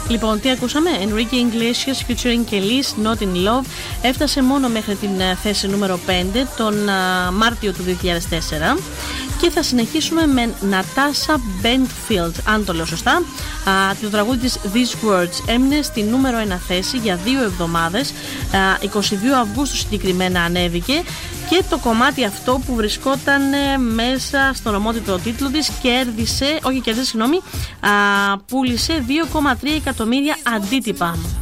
Λοιπόν, τι ακούσαμε? Enrique Iglesias featuring Kelis, Not in Love. Έφτασε μόνο μέχρι την θέση νούμερο 5 τον Μάρτιο του 2004. Και θα συνεχίσουμε με Natasha Bedingfield, αν το λέω σωστά. Το τραγούδι της These Words έμεινε στη νούμερο 1 θέση για 2 εβδομάδες. 22 Αυγούστου συγκεκριμένα ανέβηκε. Και το κομμάτι αυτό που βρισκόταν μέσα στον ομότιτλο τίτλο της πούλησε 2,3 εκατομμύρια αντίτυπα.